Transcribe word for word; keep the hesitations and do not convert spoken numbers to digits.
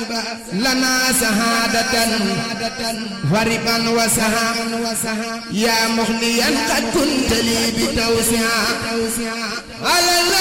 لنا سهادة وربا وسها يا مغنيا قد كنت لي بتوسعا على